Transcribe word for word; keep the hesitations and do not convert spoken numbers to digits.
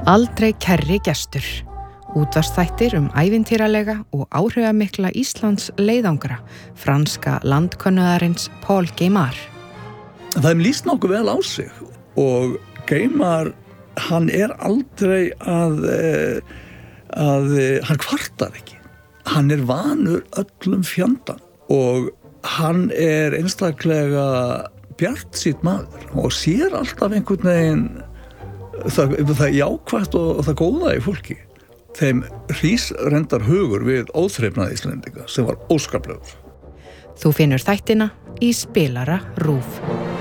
Aldrei kærri gestur. Útvarpsþættir um ævintýralega og áhrifamikla Íslands leiðangra, franska landkönnuðarins Paul Gaimard. Það er lýst nokkuð vel á sig og Gaimard, hann er aldrei að, að hann kvartar ekki. Hann er vanur öllum fjandann og hann er einstaklega bjartsýnn maður og sér alltaf einhvern veginn það, það jákvætt og, og það góða í fólki. Þeim hrís reyndar hugur við óþrifnað Íslendinga sem var óskaplegur. Þú finnur þættina í spilara RÚV.